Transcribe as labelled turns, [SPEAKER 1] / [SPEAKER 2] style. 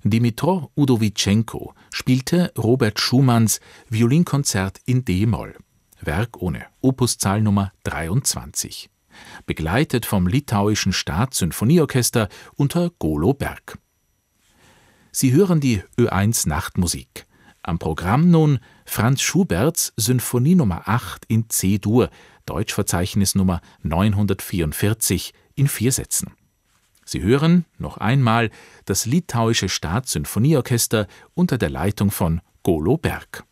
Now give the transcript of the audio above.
[SPEAKER 1] Dmytro Udowitschenko spielte Robert Schumanns Violinkonzert in d-Moll, Werk ohne Opuszahl Nummer 23, begleitet vom Litauischen Staatssymphonieorchester unter Golo Berg. Sie hören die Ö1 Nachtmusik. Am Programm nun Franz Schuberts Symphonie Nummer 8 in C-Dur, Deutschverzeichnis Nummer 944, in 4 Sätzen. Sie hören noch einmal das Litauische Staatssymphonieorchester unter der Leitung von Golo Berg.